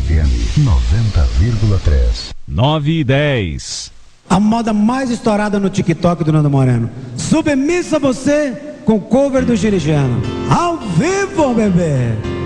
FM 90,3. 9:10. A moda mais estourada no TikTok do Nando Moreno. Submissa a você com cover do Girigiano. Ao vivo, bebê!